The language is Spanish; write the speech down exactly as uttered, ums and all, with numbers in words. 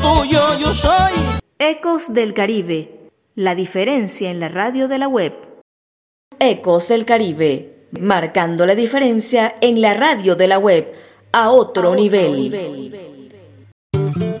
tuyo yo soy. Ecos del Caribe, la diferencia en la radio de la web. Ecos del Caribe, marcando la diferencia en la radio de la web a otro, a otro nivel. nivel.